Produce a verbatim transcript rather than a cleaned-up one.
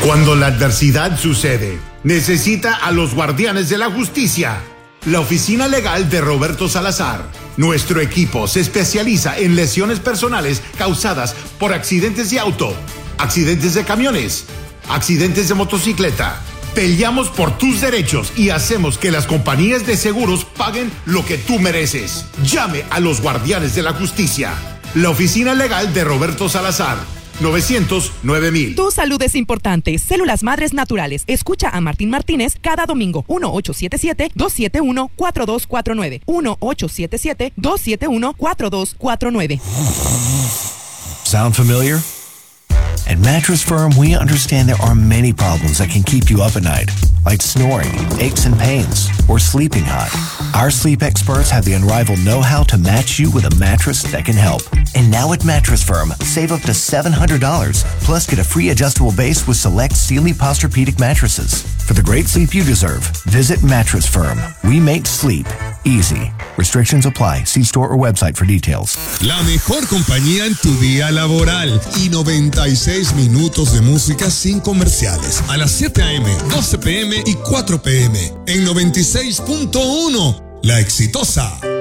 Cuando la adversidad sucede, necesita a los guardianes de la justicia. La oficina legal de Roberto Salazar. Nuestro equipo se especializa en lesiones personales causadas por accidentes de auto, accidentes de camiones, accidentes de motocicleta. Peleamos por tus derechos y hacemos que las compañías de seguros paguen lo que tú mereces. Llame a los guardianes de la justicia. La oficina legal de Roberto Salazar. novecientos nueve mil. Tu salud es importante. Células Madres Naturales. Escucha a Martín Martínez cada domingo. uno ocho siete siete, dos siete uno, cuatro dos cuatro nueve. uno ocho siete siete, dos siete uno, cuatro dos cuatro nueve. Sound familiar? At Mattress Firm, we understand there are many problems that can keep you up at night, like snoring, aches and pains, or sleeping hot. Our sleep experts have the unrivaled know-how to match you with a mattress that can help. And now at Mattress Firm, save up to seven hundred dollars, plus get a free adjustable base with select Sealy Posturepedic mattresses. For the great sleep you deserve, visit Mattress Firm. We make sleep easy. Restrictions apply. See store or website for details. La mejor compañía en tu día laboral y noventa y seis minutos de música sin comerciales. A las siete a eme, doce pe eme y cuatro pe eme. En noventa y seis punto uno, La Exitosa.